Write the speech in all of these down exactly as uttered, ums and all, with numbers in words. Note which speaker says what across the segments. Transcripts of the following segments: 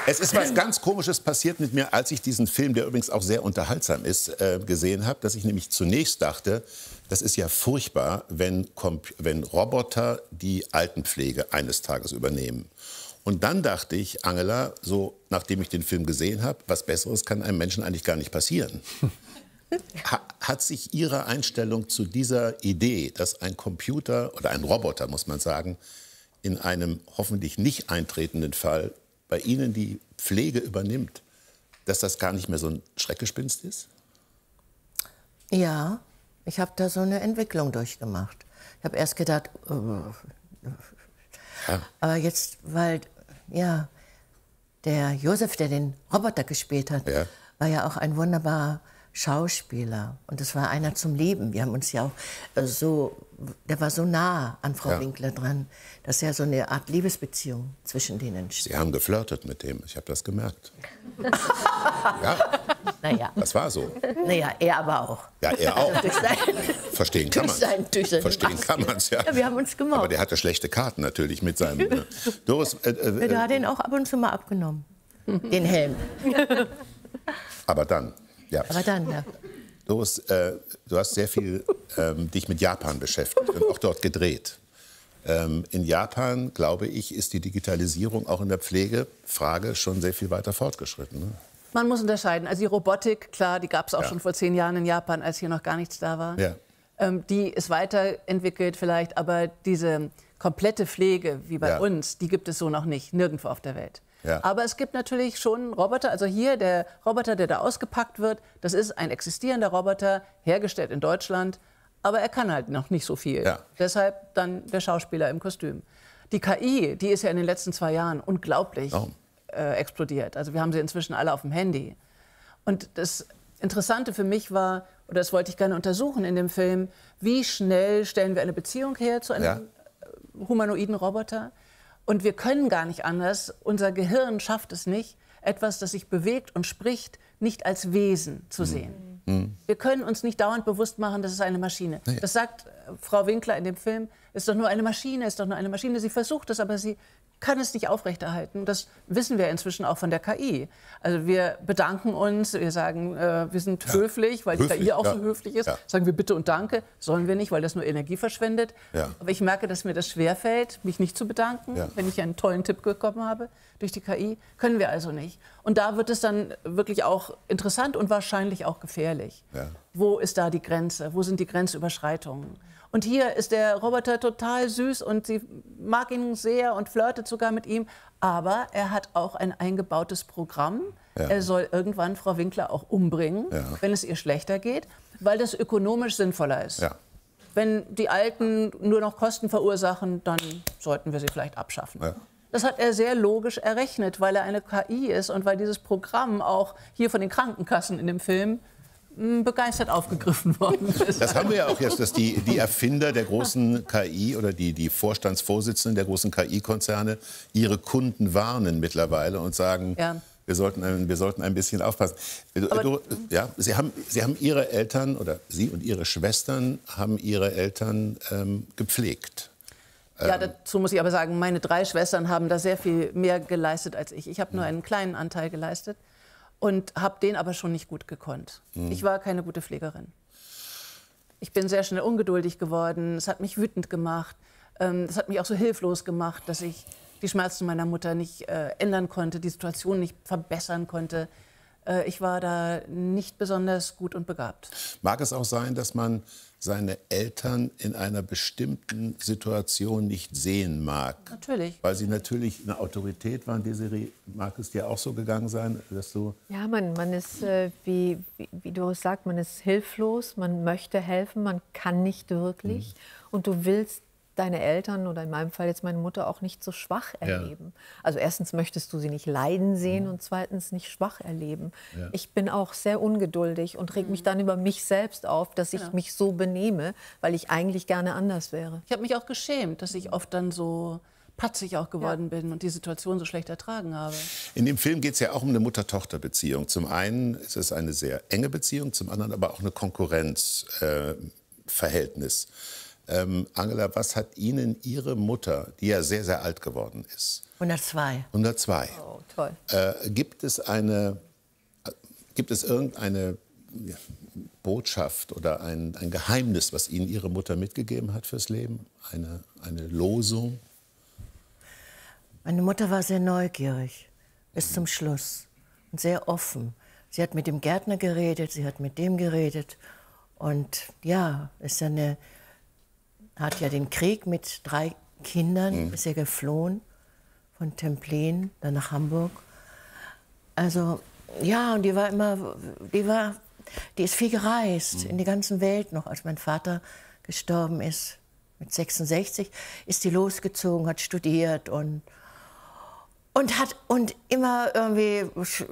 Speaker 1: Es ist was ganz Komisches passiert mit mir, als ich diesen Film, der übrigens auch sehr unterhaltsam ist, äh, gesehen habe, dass ich nämlich zunächst dachte, das ist ja furchtbar, wenn, wenn Roboter die Altenpflege eines Tages übernehmen. Und dann dachte ich, Angela, so nachdem ich den Film gesehen habe, was Besseres kann einem Menschen eigentlich gar nicht passieren. Ha, hat sich Ihre Einstellung zu dieser Idee, dass ein Computer oder ein Roboter, muss man sagen, in einem hoffentlich nicht eintretenden Fall bei Ihnen die Pflege übernimmt, dass das gar nicht mehr so ein Schreckgespenst ist?
Speaker 2: Ja, ich habe da so eine Entwicklung durchgemacht. Ich habe erst gedacht, oh, ja. aber jetzt, weil, ja, der Josef, der den Roboter gespielt hat, ja. war ja auch ein wunderbarer Schauspieler. Und das war einer zum Leben. Wir haben uns ja auch äh, so, der war so nah an Frau ja. Winkler dran, dass ja so eine Art Liebesbeziehung zwischen denen steht.
Speaker 1: Sie haben geflirtet mit dem, ich habe das gemerkt. ja,
Speaker 2: naja.
Speaker 1: Das war so.
Speaker 2: Naja, er aber auch.
Speaker 1: Ja, er auch.
Speaker 2: Also durch sein,
Speaker 1: Verstehen kann man es. Verstehen kann man es, ja.
Speaker 2: ja. Wir haben uns gemocht.
Speaker 1: Aber der hatte schlechte Karten natürlich mit seinem... Äh, Doris, äh, äh,
Speaker 2: ja, der hat den auch ab und zu mal abgenommen, den Helm.
Speaker 1: Aber dann... Ja.
Speaker 2: Aber dann, ja.
Speaker 1: Doris, äh, du hast sehr viel ähm, dich mit Japan beschäftigt und auch dort gedreht. Ähm, in Japan, glaube ich, ist die Digitalisierung auch in der Pflegefrage schon sehr viel weiter fortgeschritten. Ne?
Speaker 3: Man muss unterscheiden. Also die Robotik, klar, die gab es auch ja. schon vor zehn Jahren in Japan, als hier noch gar nichts da war.
Speaker 1: Ja.
Speaker 3: Ähm, die ist weiterentwickelt vielleicht, aber diese komplette Pflege wie bei ja. uns, die gibt es so noch nicht, nirgendwo auf der Welt. Ja. Aber es gibt natürlich schon Roboter, also hier der Roboter, der da ausgepackt wird, das ist ein existierender Roboter, hergestellt in Deutschland, aber er kann halt noch nicht so viel. Ja. Deshalb dann der Schauspieler im Kostüm. Die K I, die ist ja in den letzten zwei Jahren unglaublich oh. äh, explodiert. Also wir haben sie inzwischen alle auf dem Handy. Und das Interessante für mich war, oder das wollte ich gerne untersuchen in dem Film, wie schnell stellen wir eine Beziehung her zu einem ja. humanoiden Roboter? Und wir können gar nicht anders, unser Gehirn schafft es nicht, etwas, das sich bewegt und spricht, nicht als Wesen zu sehen. Mhm. Wir können uns nicht dauernd bewusst machen, das ist eine Maschine. Nee. Das sagt Frau Winkler in dem Film, ist doch nur eine Maschine, ist doch nur eine Maschine. Sie versucht es, aber sie kann es nicht aufrechterhalten. Das wissen wir inzwischen auch von der K I. Also wir bedanken uns, wir sagen, äh, wir sind ja. höflich, weil höflich, die K I auch ja. so höflich ist. Ja. Sagen wir bitte und danke, sollen wir nicht, weil das nur Energie verschwendet. Ja. Aber ich merke, dass mir das schwerfällt, mich nicht zu bedanken, ja. wenn ich einen tollen Tipp bekommen habe durch die K I. Können wir also nicht. Und da wird es dann wirklich auch interessant und wahrscheinlich auch gefährlich. Ja. Wo ist da die Grenze? Wo sind die Grenzüberschreitungen? Und hier ist der Roboter total süß und sie mag ihn sehr und flirtet sogar mit ihm. Aber er hat auch ein eingebautes Programm. Ja. Er soll irgendwann Frau Winkler auch umbringen, ja. wenn es ihr schlechter geht, weil das ökonomisch sinnvoller ist. Ja. Wenn die Alten nur noch Kosten verursachen, dann sollten wir sie vielleicht abschaffen. Ja. Das hat er sehr logisch errechnet, weil er eine K I ist und weil dieses Programm auch hier von den Krankenkassen in dem Film begeistert aufgegriffen worden ist.
Speaker 1: Das haben wir ja auch jetzt, dass die, die Erfinder der großen K I oder die, die Vorstandsvorsitzenden der großen K I-Konzerne ihre Kunden warnen mittlerweile und sagen, ja. wir, sollten ein, wir sollten ein bisschen aufpassen. Du, ja, Sie haben, Sie haben Ihre Eltern oder Sie und Ihre Schwestern haben Ihre Eltern ähm, gepflegt.
Speaker 3: Ja, dazu muss ich aber sagen, meine drei Schwestern haben da sehr viel mehr geleistet als ich. Ich habe nur einen kleinen Anteil geleistet. Und habe den aber schon nicht gut gekonnt. Mhm. Ich war keine gute Pflegerin. Ich bin sehr schnell ungeduldig geworden. Es hat mich wütend gemacht. Es hat mich auch so hilflos gemacht, dass ich die Schmerzen meiner Mutter nicht äh, ändern konnte, die Situation nicht verbessern konnte. Äh, ich war da nicht besonders gut und begabt.
Speaker 1: Mag es auch sein, dass man seine Eltern in einer bestimmten Situation nicht sehen mag?
Speaker 3: Natürlich.
Speaker 1: Weil sie natürlich eine Autorität waren. Desiree, mag es dir auch so gegangen sein, dass du...
Speaker 4: Ja, man, man ist, äh, wie, wie, wie du sagst, man ist hilflos, man möchte helfen, man kann nicht wirklich. Mhm. Und du willst deine Eltern oder in meinem Fall jetzt meine Mutter auch nicht so schwach erleben. Ja. Also erstens möchtest du sie nicht leiden sehen mhm. und zweitens nicht schwach erleben. Ja. Ich bin auch sehr ungeduldig und reg mich dann über mich selbst auf, dass ich ja. mich so benehme, weil ich eigentlich gerne anders wäre.
Speaker 3: Ich habe mich auch geschämt, dass ich oft dann so patzig auch geworden ja. bin und die Situation so schlecht ertragen habe.
Speaker 1: In dem Film geht es ja auch um eine Mutter-Tochter-Beziehung. Zum einen ist es eine sehr enge Beziehung, zum anderen aber auch eine Konkurrenzverhältnis. Äh, Ähm, Angela, was hat Ihnen Ihre Mutter, die ja sehr, sehr alt geworden ist...
Speaker 2: hundertzwei.
Speaker 1: hundertzwei.
Speaker 2: Oh,
Speaker 4: Toll.
Speaker 1: Äh, gibt es eine, gibt es irgendeine ja, Botschaft oder ein, ein Geheimnis, was Ihnen Ihre Mutter mitgegeben hat fürs Leben? Eine, eine Losung?
Speaker 2: Meine Mutter war sehr neugierig bis zum Schluss und sehr offen. Sie hat mit dem Gärtner geredet, sie hat mit dem geredet. Und ja, ist eine, hat ja den Krieg mit drei Kindern, mhm. ist ja geflohen von Templin, dann nach Hamburg. Also ja, und die war immer, die war, die ist viel gereist, mhm. in die ganze Welt noch. Als mein Vater gestorben ist, mit sechsundsechzig, ist die losgezogen, hat studiert und Und hat und immer irgendwie,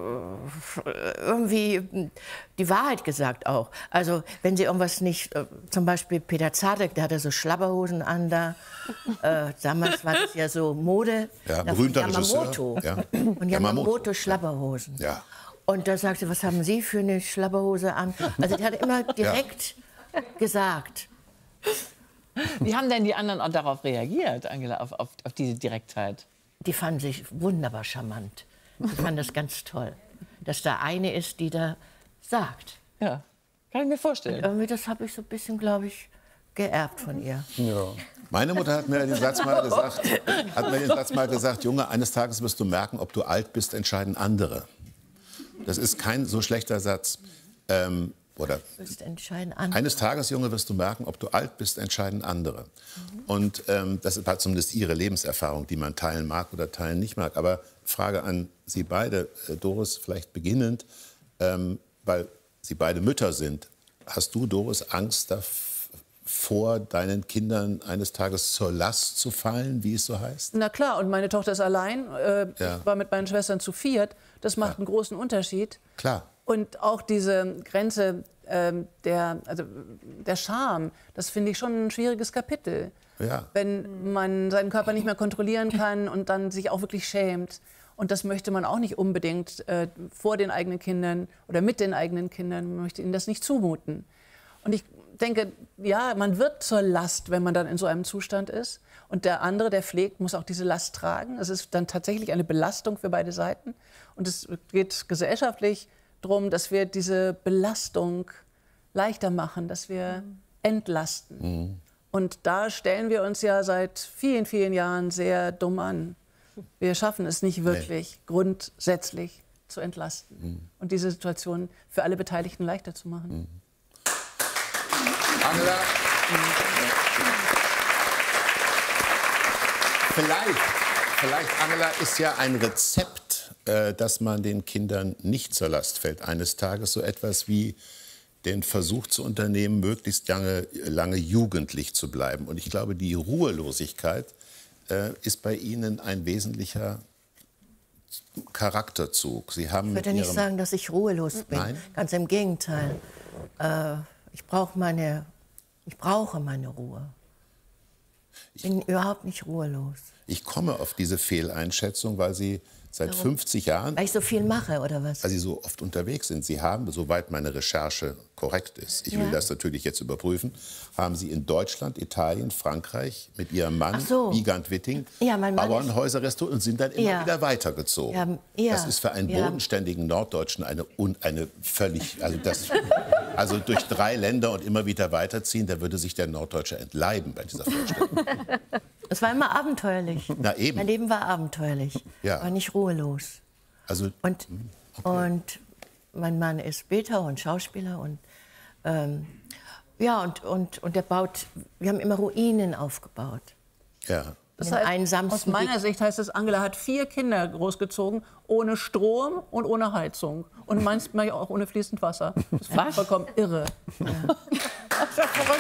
Speaker 2: irgendwie die Wahrheit gesagt auch. Also wenn sie irgendwas nicht, zum Beispiel Peter Zadek, der hatte so Schlabberhosen an da. Äh, damals war das ja so Mode.
Speaker 1: Ja, berühmter Regisseur.
Speaker 2: Ja. Und Yamamoto Schlabberhosen.
Speaker 1: Ja.
Speaker 2: Und da sagte, was haben Sie für eine Schlabberhose an? Also die hat immer direkt ja. gesagt.
Speaker 5: Wie haben denn die anderen auch darauf reagiert, Angela, auf, auf, auf diese Direktheit?
Speaker 2: Die fanden sich wunderbar charmant. Die fanden das ganz toll, dass da eine ist, die da sagt.
Speaker 5: Ja, kann ich mir vorstellen.
Speaker 2: Und irgendwie, das habe ich so ein bisschen, glaube ich, geerbt von ihr.
Speaker 1: Ja. Meine Mutter hat mir den Satz mal gesagt, hat mir den Satz mal gesagt, Junge, eines Tages wirst du merken, ob du alt bist, entscheiden andere. Das ist kein so schlechter Satz. Ähm, Oder eines Tages, Junge, wirst du merken, ob du alt bist, entscheiden andere. Mhm. Und ähm, das ist halt zumindest Ihre Lebenserfahrung, die man teilen mag oder teilen nicht mag. Aber Frage an Sie beide, äh, Doris, vielleicht beginnend, ähm, weil Sie beide Mütter sind. Hast du, Doris, Angst davor, deinen Kindern eines Tages zur Last zu fallen, wie es so heißt?
Speaker 3: Na klar, und meine Tochter ist allein. Äh,
Speaker 1: ja.
Speaker 3: Ich war mit meinen Schwestern zu viert. Das macht ja. einen großen Unterschied.
Speaker 1: Klar.
Speaker 3: Und auch diese Grenze ähm, der, also der Scham, das finde ich schon ein schwieriges Kapitel.
Speaker 1: Ja.
Speaker 3: Wenn man seinen Körper nicht mehr kontrollieren kann und dann sich auch wirklich schämt. Und das möchte man auch nicht unbedingt äh, vor den eigenen Kindern oder mit den eigenen Kindern. Man möchte ihnen das nicht zumuten. Und ich denke, ja, man wird zur Last, wenn man dann in so einem Zustand ist. Und der andere, der pflegt, muss auch diese Last tragen. Es ist dann tatsächlich eine Belastung für beide Seiten. Und es geht gesellschaftlich darum, dass wir diese Belastung leichter machen, dass wir entlasten. Mhm. Und da stellen wir uns ja seit vielen, vielen Jahren sehr dumm an. Wir schaffen es nicht wirklich, nee. grundsätzlich zu entlasten mhm. und diese Situation für alle Beteiligten leichter zu machen.
Speaker 1: Mhm. Angela, mhm. vielleicht, vielleicht, Angela, ist ja ein Rezept, äh, dass man den Kindern nicht zur Last fällt. Eines Tages so etwas wie den Versuch zu unternehmen, möglichst lange, lange jugendlich zu bleiben. Und ich glaube, die Ruhelosigkeit äh, ist bei Ihnen ein wesentlicher Charakterzug. Sie haben
Speaker 2: ich würde nicht sagen, dass ich ruhelos bin.
Speaker 1: Nein?
Speaker 2: Ganz im Gegenteil. Äh, ich brauche meine, ich brauche meine Ruhe. Ich bin ich, überhaupt nicht ruhelos.
Speaker 1: Ich komme auf diese Fehleinschätzung, weil Sie seit Warum? fünfzig Jahren...
Speaker 2: Weil ich so viel mache, oder was?
Speaker 1: Weil Sie so oft unterwegs sind. Sie haben, soweit meine Recherche korrekt ist, ich ja. will das natürlich jetzt überprüfen, haben Sie in Deutschland, Italien, Frankreich mit Ihrem Mann,
Speaker 2: so.
Speaker 1: Wiegand Witting,
Speaker 2: ja,
Speaker 1: Bauernhäuser restauriert und sind dann immer
Speaker 2: ja.
Speaker 1: wieder weitergezogen.
Speaker 2: Ja. Ja.
Speaker 1: Das ist für einen
Speaker 2: ja.
Speaker 1: bodenständigen Norddeutschen eine, eine völlig... Also, das, also durch drei Länder und immer wieder weiterziehen, da würde sich der Norddeutsche entleiben bei dieser Vorstellung.
Speaker 2: Es war immer abenteuerlich.
Speaker 1: Na eben.
Speaker 2: Mein Leben war abenteuerlich,
Speaker 1: ja.
Speaker 2: war nicht ruhelos.
Speaker 1: Also,
Speaker 2: und,
Speaker 1: okay.
Speaker 2: und mein Mann ist Bildhauer und Schauspieler und ähm, ja und, und, und der baut. Wir haben immer Ruinen aufgebaut.
Speaker 1: Ja.
Speaker 3: Das heißt, aus meiner Sicht heißt es, Angela hat vier Kinder großgezogen, ohne Strom und ohne Heizung. Und manchmal auch ohne fließend Wasser. Das war vollkommen irre. Ja. Das ist ja verrückt.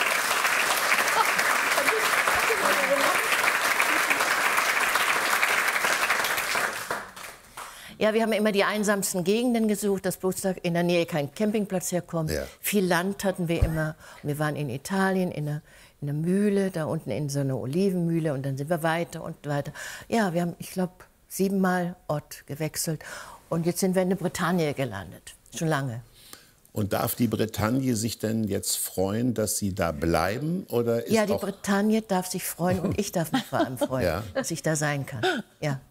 Speaker 2: Ja, wir haben immer die einsamsten Gegenden gesucht, dass bloß da in der Nähe kein Campingplatz herkommt. Ja. Viel Land hatten wir immer. Und wir waren in Italien, in einer, in einer Mühle, da unten in so einer Olivenmühle. Und dann sind wir weiter und weiter. Ja, wir haben, ich glaube, siebenmal Ort gewechselt. Und jetzt sind wir in der Bretagne gelandet. Schon lange.
Speaker 1: Und darf die Bretagne sich denn jetzt freuen, dass Sie da bleiben? Oder ist
Speaker 2: ja, die
Speaker 1: auch
Speaker 2: Bretagne darf sich freuen und ich darf mich vor allem freuen, ja. dass ich da sein kann. Ja.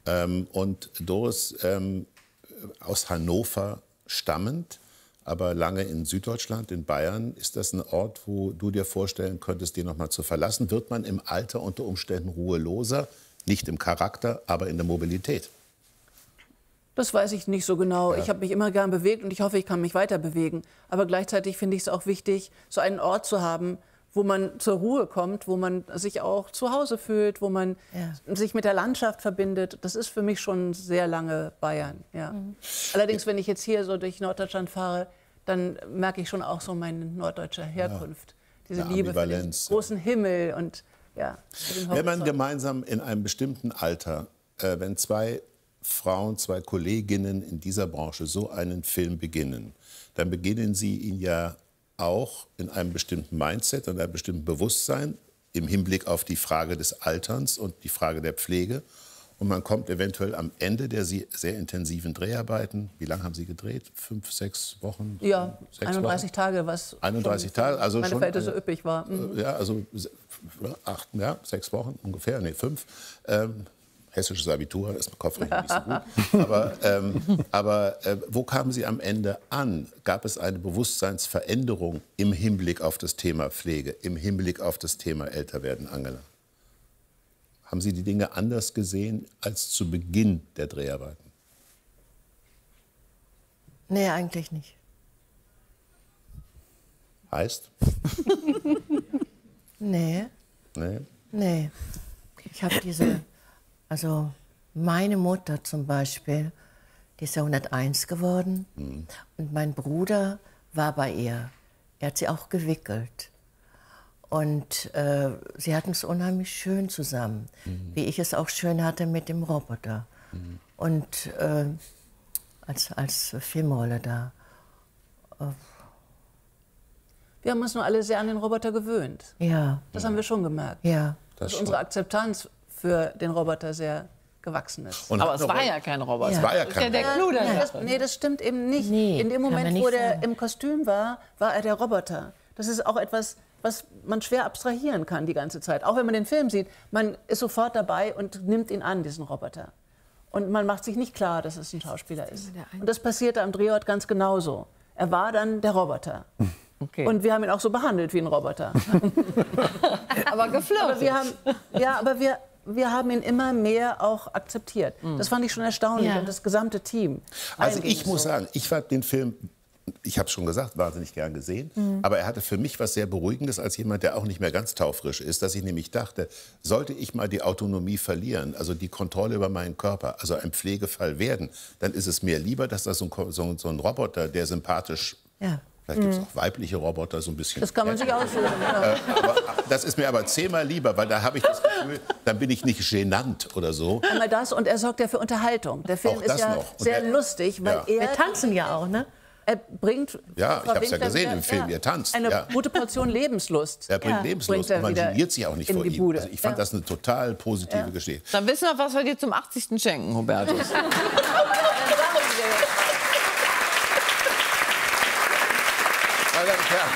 Speaker 1: Ähm, und Doris, ähm, aus Hannover stammend, aber lange in Süddeutschland, in Bayern, ist das ein Ort, wo du dir vorstellen könntest, den noch mal zu verlassen? Wird man im Alter unter Umständen ruheloser? Nicht im Charakter, aber in der Mobilität?
Speaker 3: Das weiß ich nicht so genau.
Speaker 1: Ja.
Speaker 3: Ich habe mich immer gern bewegt und ich hoffe, ich kann mich weiter bewegen. Aber gleichzeitig finde ich es auch wichtig, so einen Ort zu haben, wo man zur Ruhe kommt, wo man sich auch zu Hause fühlt, wo man ja. sich mit der Landschaft verbindet. Das ist für mich schon sehr lange Bayern. Ja. Mhm. Allerdings, wenn ich jetzt hier so durch Norddeutschland fahre, dann merke ich schon auch so meine norddeutsche Herkunft. Ja. Diese Eine Liebe für den großen Himmel. Und, ja,
Speaker 1: wenn man gemeinsam in einem bestimmten Alter, äh, wenn zwei Frauen, zwei Kolleginnen in dieser Branche so einen Film beginnen, dann beginnen sie ihn ja auch in einem bestimmten Mindset und einem bestimmten Bewusstsein im Hinblick auf die Frage des Alterns und die Frage der Pflege. Und man kommt eventuell am Ende der sehr intensiven Dreharbeiten, wie lange haben Sie gedreht? Fünf, sechs Wochen?
Speaker 3: Ja,
Speaker 1: sechs
Speaker 3: einunddreißig
Speaker 1: Wochen?
Speaker 3: Tage, was
Speaker 1: einunddreißig Tage, also
Speaker 3: meine
Speaker 1: schon
Speaker 3: Verhältnisse
Speaker 1: eine,
Speaker 3: üppig war. Mhm.
Speaker 1: Ja, also acht, ja, sechs Wochen ungefähr, nee, fünf. Ähm, hessisches Abitur, das ist mit Kopfrechnen nicht so gut. Aber, ähm, aber äh, wo kamen Sie am Ende an? Gab es eine Bewusstseinsveränderung im Hinblick auf das Thema Pflege, im Hinblick auf das Thema Älterwerden, Angela? Haben Sie die Dinge anders gesehen als zu Beginn der Dreharbeiten?
Speaker 2: Nee, eigentlich nicht.
Speaker 1: Heißt?
Speaker 2: Nee.
Speaker 1: Nee?
Speaker 2: Nee. Ich habe diese... Also meine Mutter zum Beispiel, die ist ja hunderteins geworden. Mhm. Und mein Bruder war bei ihr. Er hat sie auch gewickelt. Und äh, sie hatten es unheimlich schön zusammen. Mhm. Wie ich es auch schön hatte mit dem Roboter. Mhm. Und äh, als, als Filmrolle da. Äh,
Speaker 3: wir haben uns nur alle sehr an den Roboter gewöhnt.
Speaker 2: Ja.
Speaker 3: Das haben wir schon gemerkt.
Speaker 2: Ja.
Speaker 3: Das Dass unsere Akzeptanz für den Roboter sehr gewachsen ist.
Speaker 5: Und aber es war ja kein Roboter.
Speaker 1: Ja. Es war ja kein
Speaker 5: der
Speaker 1: Roboter.
Speaker 5: Clou
Speaker 3: ja, das, nee, das stimmt eben nicht.
Speaker 2: Nee,
Speaker 3: in dem Moment, wo der
Speaker 2: sagen.
Speaker 3: im Kostüm war, war er der Roboter. Das ist auch etwas, was man schwer abstrahieren kann die ganze Zeit. Auch wenn man den Film sieht, man ist sofort dabei und nimmt ihn an, diesen Roboter. Und man macht sich nicht klar, dass es ein Schauspieler ist. Und das passierte am Drehort ganz genauso. Er war dann der Roboter. Okay. Und wir haben ihn auch so behandelt wie ein Roboter.
Speaker 5: aber geflirtet.
Speaker 3: Aber wir haben, ja, aber wir... Wir haben ihn immer mehr auch akzeptiert. Das fand ich schon erstaunlich
Speaker 2: Ja.
Speaker 3: und das gesamte Team.
Speaker 1: Also ich muss so. sagen, ich fand den Film, ich habe es schon gesagt, wahnsinnig gern gesehen. Mhm. Aber er hatte für mich was sehr Beruhigendes als jemand, der auch nicht mehr ganz taufrisch ist, dass ich nämlich dachte, sollte ich mal die Autonomie verlieren, also die Kontrolle über meinen Körper, also ein Pflegefall werden, dann ist es mir lieber, dass das so ein, so, so ein Roboter, der sympathisch... Ja. Vielleicht gibt es auch weibliche Roboter, so ein bisschen.
Speaker 3: Das kann man sich aussuchen.
Speaker 1: Ja. Äh, aber das ist mir aber zehnmal lieber, weil da habe ich das Gefühl, dann bin ich nicht genannt oder so.
Speaker 3: Einmal das und er sorgt ja für Unterhaltung. Der Film
Speaker 1: auch
Speaker 3: ist ja sehr
Speaker 1: er,
Speaker 3: lustig, weil
Speaker 1: ja.
Speaker 3: er...
Speaker 2: Wir tanzen ja auch, ne?
Speaker 3: Er bringt...
Speaker 1: Ja, ich habe es ja gesehen im Film,
Speaker 3: ja,
Speaker 1: ihr tanzt.
Speaker 3: Eine
Speaker 1: ja.
Speaker 3: gute Portion Lebenslust.
Speaker 1: Er bringt ja. Lebenslust
Speaker 3: bringt er
Speaker 1: und man geniert sich auch nicht vor ihm. Also ich fand ja. das eine total positive ja. Geschichte.
Speaker 5: Dann wissen wir, was wir dir zum achtzigsten schenken, Hubertus.
Speaker 1: Meine Damen und Herren,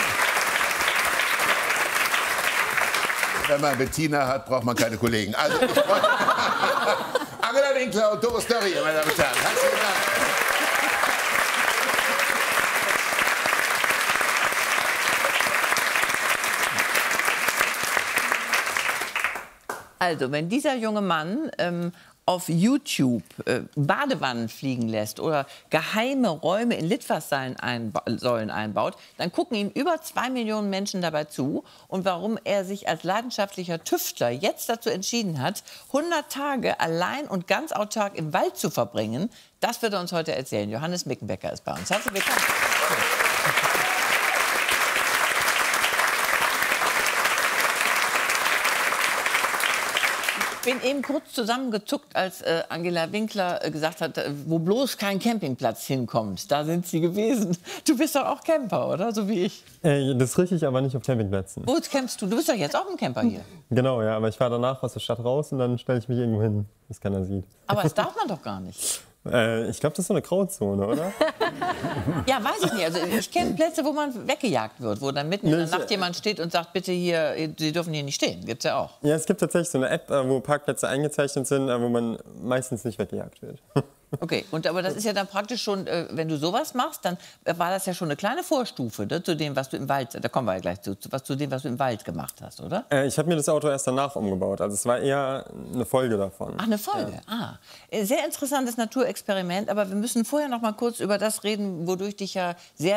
Speaker 1: wenn man Bettina hat, braucht man keine Kollegen. Also, ich freue mich. Angela Winkler und Doris Dörrie, meine Damen und Herren. Herzlichen Dank.
Speaker 5: Also, wenn dieser junge Mann ähm, auf YouTube äh, Badewannen fliegen lässt oder geheime Räume in Litfaßsäulen einba einbaut, dann gucken ihm über zwei Millionen Menschen dabei zu. Und warum er sich als leidenschaftlicher Tüftler jetzt dazu entschieden hat, hundert Tage allein und ganz autark im Wald zu verbringen, das wird er uns heute erzählen. Johannes Mickenbecker ist bei uns. Herzlich willkommen. Ich bin eben kurz zusammengezuckt, als äh, Angela Winkler äh, gesagt hat, äh, wo bloß kein Campingplatz hinkommt. Da sind Sie gewesen. Du bist doch auch Camper, oder? So wie ich.
Speaker 6: Äh, das ist richtig, aber nicht auf Campingplätzen.
Speaker 5: Wo campst du? Du bist doch jetzt auch ein Camper hier.
Speaker 6: Genau, ja. Aber ich fahre danach aus der Stadt raus und dann stelle ich mich irgendwo hin, dass keiner sieht.
Speaker 5: Aber das darf man doch gar nicht.
Speaker 6: Äh, ich glaube, das ist so eine Grauzone, oder?
Speaker 5: Ja, weiß ich nicht. Also ich kenne Plätze, wo man weggejagt wird, wo dann mitten in der Nacht jemand steht und sagt, bitte hier, Sie dürfen hier nicht stehen. Gibt's ja auch.
Speaker 6: Ja, es gibt tatsächlich so eine App, wo Parkplätze eingezeichnet sind, wo man meistens nicht weggejagt wird.
Speaker 5: Okay, und aber das ist ja dann praktisch schon, äh, wenn du sowas machst, dann war das ja schon eine kleine Vorstufe, ne, zu dem, was du im Wald, da kommen wir ja gleich zu, was zu dem, was du im Wald gemacht hast, oder?
Speaker 6: Äh, ich habe mir das Auto erst danach umgebaut, also es war eher eine Folge davon.
Speaker 5: Ach, eine Folge, ja. ah. Sehr interessantes Naturexperiment, aber wir müssen vorher noch mal kurz über das reden, wodurch dich ja sehr